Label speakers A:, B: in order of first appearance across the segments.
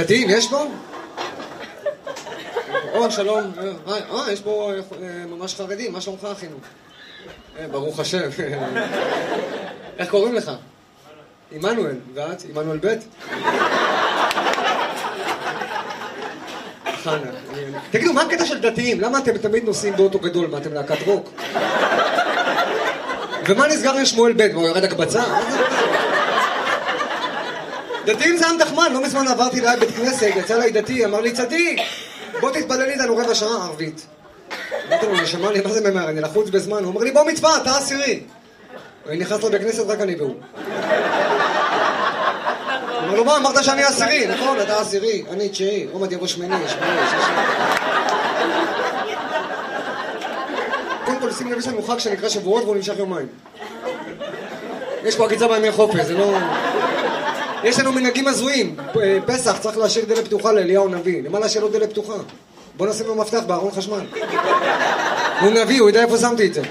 A: דתיים, יש פה? שלום. יש פה ממש חרדים, מה שלומך אחינו? ברוך השם. איך קוראים לך? עמנואל, ואת? עמנואל ב'? חנה. תגידו, מה הקטע של דתיים? למה אתם תמיד נוסעים באוטו גדול? מה, אתם להקת רוק? ומה נסגר עם שמואל ב'? הוא יורד הקבצה? דתיים זה עם תחמן, לא מזמן עברתי ליד בית כנסת, יצא לי דתי, אמר לי צדיק, בוא תתפלל איתנו רבע שעה ערבית. אמרתי לו, נשמע לי, מה זה ממהר? אני לחוץ בזמן. הוא אומר לי, בוא מצווה, אתה עשירי. אני נכנס לו בכנסת, רק אני והוא. אמר לו, מה, אמרת שאני עשירי? נכון, אתה עשירי, אני תשיעי, עומד יבוא שמיני, שישי. קודם כל, שים לב, יש לנו חג שנקרא שבועות והוא נמשך יומיים. יש פה עקיצה בימי חופש, זה לא... יש לנו מנהגים הזויים. פסח צריך להשאיר דלת פתוחה לאליהו נביא. למה להשאיר לו דלת פתוחה? בוא נשים לו מפתח בארון חשמל. הוא נביא, הוא יודע איפה שמתי את זה.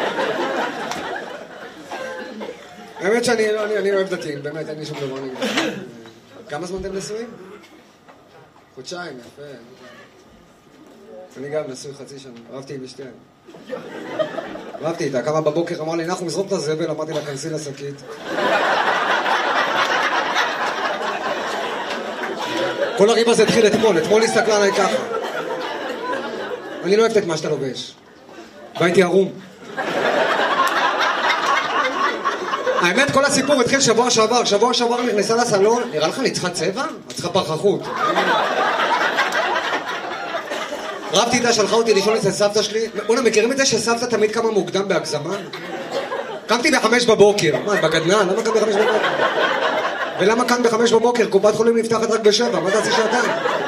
A: האמת שאני אוהב דתיים, באמת, אין לי שום דבר נגד. כמה זמן אתם נשואים? חודשיים, יפה. אני גם נשוי חצי שנה, אהבתי עם אשתי. אהבתי איתה, קמה בבוקר, אמר לי, אנחנו מזרוק את הזבל, אמרתי לה, כנסי לשקית. כל הריב הזה התחיל אתמול הסתכלה עליי ככה. אני לא אוהבת את מה שאתה לובש. והייתי ערום. האמת, כל הסיפור התחיל שבוע שעבר נכנסה לסלון, נראה לך אני צריכה צבע? את צריכה פרחחות. רבתי איתה, שלחה אותי לישון אצל סבתא שלי. בוא'נה, מכירים את זה שסבתא תמיד קמה מוקדם בהגזמה? קמתי ב5 בבוקר. מה, את בגדנן? למה קם ב5 בבוקר? ולמה כאן ב5 בבוקר? קופת חולים נפתחת רק ב7, מה תעשי שעתיים?